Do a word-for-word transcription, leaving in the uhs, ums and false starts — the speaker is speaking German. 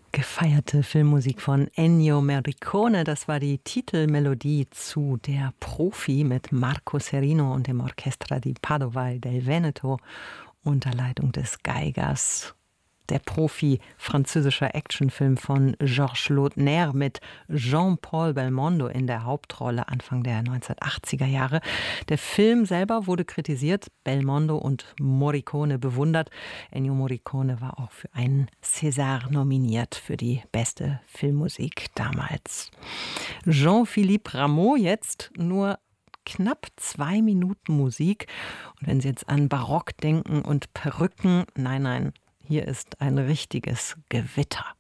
Gefeierte Filmmusik von Ennio Morricone, das war die Titelmelodie zu Der Profi mit Marco Serino und dem Orchestra di Padova e del Veneto unter Leitung des Geigers. Der Profi, französischer Actionfilm von Georges Lautner mit Jean-Paul Belmondo in der Hauptrolle Anfang der neunzehnhundertachtziger Jahre. Der Film selber wurde kritisiert, Belmondo und Morricone bewundert. Ennio Morricone war auch für einen César nominiert für die beste Filmmusik damals. Jean-Philippe Rameau jetzt nur knapp zwei Minuten Musik. Und wenn Sie jetzt an Barock denken und Perücken, nein, nein, hier ist ein richtiges Gewitter.